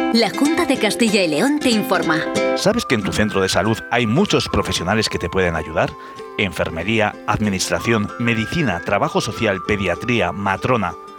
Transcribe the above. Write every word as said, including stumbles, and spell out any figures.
La Junta de Castilla y León te informa. ¿Sabes que en tu centro de salud hay muchos profesionales que te pueden ayudar? Enfermería, administración, medicina, trabajo social, pediatría, matrona.